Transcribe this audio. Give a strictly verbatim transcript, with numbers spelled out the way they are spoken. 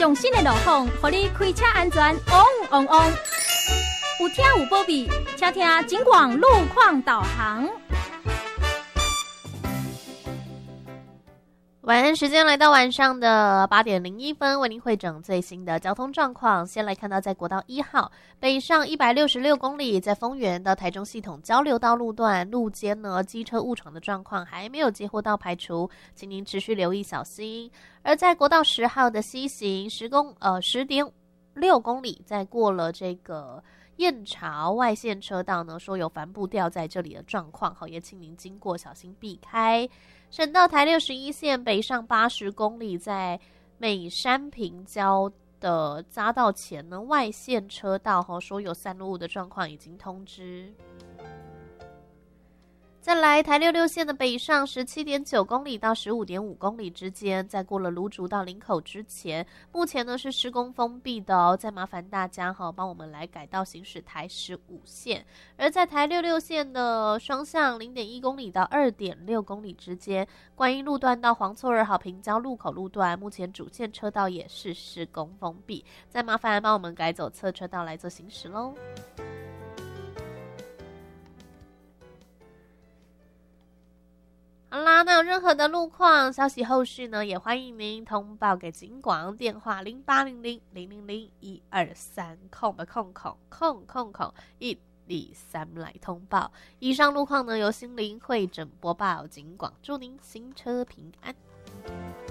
上新的路况，让你开车安全旺旺旺。有听有保庇，请听警广路况导航。 晚安时间来到晚上的八点零一分，为您汇整最新的交通状况。先来看到在国道一号北上一百六十六公里，在丰原到台中系统交流道路段路肩呢，机车误闯的状况还没有接获到排除，请您持续留意小心。而在国道十号的西行十公呃十点六公里，在过了这个燕巢外线车道呢，说有帆布掉在这里的状况，好，也请您经过小心避开。省道台六十一线北上八十公里，在美山平交的匝道前呢，外线车道哈说有散落物的状况已经通知。再来台六六线的北上十七点九公里到十五点五公里之间，在过了芦竹到林口之前，目前呢是施工封闭的哦，再麻烦大家哈帮我们来改道行驶台十五线。而在台六六线的双向零点一公里到二点六公里之间，观音路段到黄厝二号平交路口路段，目前主线车道也是施工封闭，再麻烦帮我们改走侧车道来做行驶喽。好啦，那有任何的路况消息后续呢，也欢迎您通报给警广，电话零八零零零零零一二三空的空空空空空一二三来通报。以上路况呢由心灵会诊播报，警广祝您行车平安。